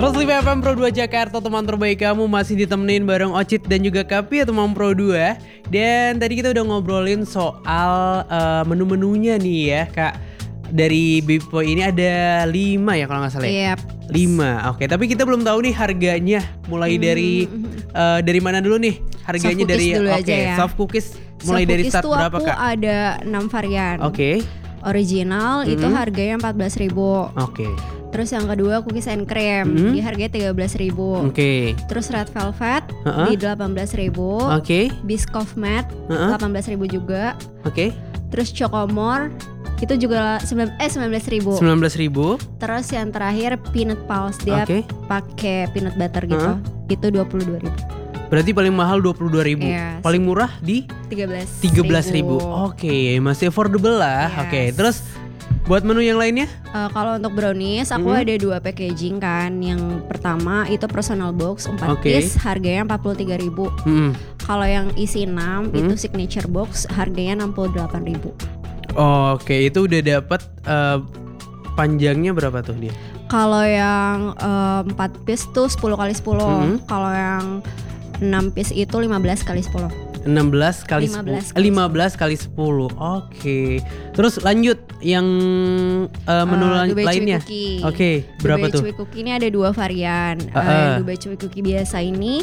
105 FM Pro 2 Jakarta, teman terbaik kamu masih ditemenin bareng Ocit dan juga Kapi ya teman Pro 2. Dan tadi kita udah ngobrolin soal menu-menunya nih ya Kak. Dari Baby Poi ini ada 5 ya kalau gak salah ya? Yep. 5, oke. Tapi kita belum tahu nih harganya. Mulai dari mana dulu nih? Harganya soft dari ya. Soft cookies mulai soft dari cookies start berapa Kak? Ada 6 varian. Oke. Original itu harganya 14.000. Oke. Terus yang kedua cookies and cream, di harganya 13.000. Oke. Terus red velvet di 18.000. Oke. Biscoff matte 18.000 juga. Oke. Terus chocomore itu juga 19.000. 19.000. Terus yang terakhir peanut pulse, dia pakai peanut butter gitu. Itu 22.000. Berarti paling mahal 22.000. Yes. Paling murah di 13.000. Oke, masih affordable lah. Yes. Oke, terus buat menu yang lainnya? Kalau untuk brownies aku ada 2 packaging kan. Yang pertama itu personal box 4 piece, harganya 43.000. Kalau yang isi 6 itu signature box, harganya 68.000. Oke, itu udah dapat panjangnya berapa tuh dia? Kalau yang 4 piece tuh 10 kali 10. Kalau yang 6 piece itu 15 kali 10. 15 kali 10. 15 kali 10. Oke. Terus lanjut yang menu lainnya. Oke, berapa tuh? Dubai Chewy Cookie ini ada 2 varian. Dubai Chewy Cookie biasa ini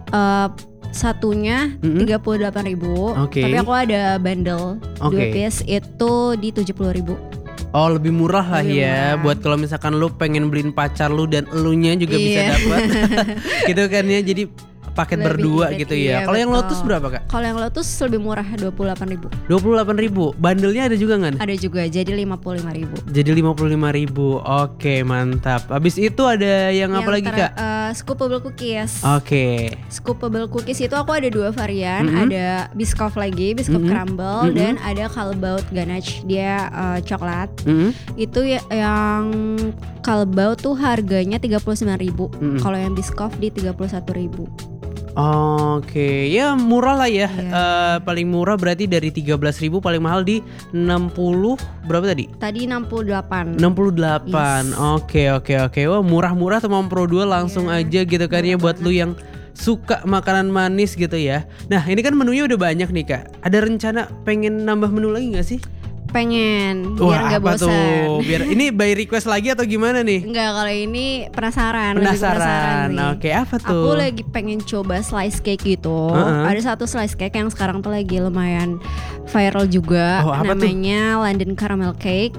satunya 38.000. Tapi aku ada bundle 2 piece itu di 70.000. Oh, lebih murah lah ya. Buat kalau misalkan lu pengen beliin pacar lu dan elunya juga bisa dapat. Gitu kan ya. Jadi paket berdua gitu ya. Kalau yang Lotus berapa Kak? Kalau yang Lotus lebih murah 28.000. 28.000. Bandelnya ada juga nggak? Ada juga, jadi 55.000. Jadi 55.000. Oke, mantap. Habis itu ada yang apa lagi Kak? Scoopable cookies. Oke. Scoopable cookies itu aku ada 2 varian. Ada Biscoff lagi, Biscoff crumble, dan ada Callebaut ganache. Dia coklat. Itu yang Callebaut tuh harganya 39.000. Kalau yang Biscoff di 31.000. Oke, ya murah lah ya. Paling murah berarti dari 13.000, paling mahal di 60 berapa tadi? Tadi 68. 68. Oke. Wah, murah-murah teman Pro 2 langsung aja gitu kan ya buat lu yang suka makanan manis gitu ya. Nah, ini kan menunya udah banyak nih Kak. Ada rencana pengen nambah menu lagi enggak sih? Pengen, biar nggak bosan. Biar ini by request lagi atau gimana nih? Enggak, kalau ini penasaran. Oke, apa tuh? Aku lagi pengen coba slice cake gitu. Ada satu slice cake yang sekarang tuh lagi lumayan viral juga. Namanya London Caramel Cake.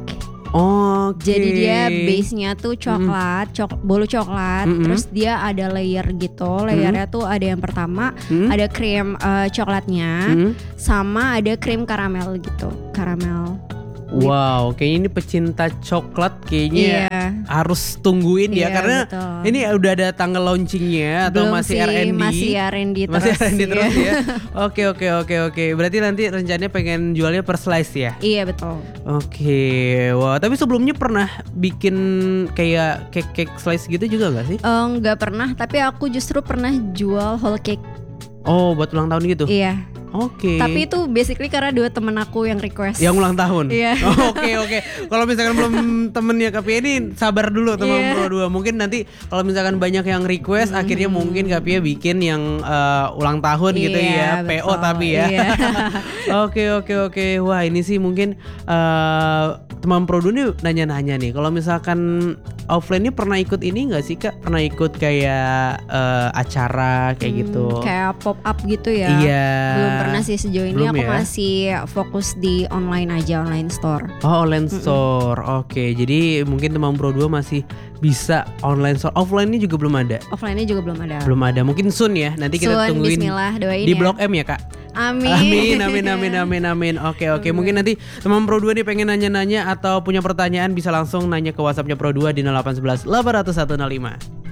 Jadi dia base-nya tuh coklat, bolu coklat. Terus dia ada layer gitu. Layernya tuh ada yang pertama ada krim coklatnya, sama ada krim karamel gitu. Karamel. Wow, kayaknya ini pecinta coklat kayaknya harus tungguin ya, karena ini udah ada tanggal launchingnya atau masih R&D? Masih R&D terus. Masih R&D terus ya. Oke. Berarti nanti rencananya pengen jualnya per slice ya? Iya, betul. Oke. Wah, tapi sebelumnya pernah bikin kayak cake slice gitu juga gak sih? Nggak pernah, tapi aku justru pernah jual whole cake. Oh, buat ulang tahun gitu? Iya. Oke. Tapi itu basically karena 2 temen aku yang request. Yang ulang tahun? Iya. Oke. Kalau misalkan belum temennya Kapia ini sabar dulu teman Pro 2. Mungkin nanti kalau misalkan banyak yang request akhirnya mungkin Kapia bikin yang ulang tahun gitu ya. Betul. PO tapi ya. Oke. Wah, ini sih mungkin teman Pro 2 ini nanya-nanya nih. Kalau misalkan offline ini pernah ikut ini enggak sih Kak? Pernah ikut kayak acara kayak gitu? Kayak pop up gitu ya? Iya. Belum pernah sih sejauh ini. Aku masih fokus di online aja, online store. Online store. Oke, jadi mungkin teman Pro 2 masih bisa online store. Offline-nya juga belum ada? Offline-nya juga belum ada. Belum ada. Mungkin soon ya. Nanti kita tungguin. Bismillah, doain di ya. Blok M ya Kak? Amin. Oke. Mungkin nanti teman Pro 2 nih pengen nanya-nanya atau punya pertanyaan bisa langsung nanya ke WhatsApp-nya Pro 2 di 0811 800 105.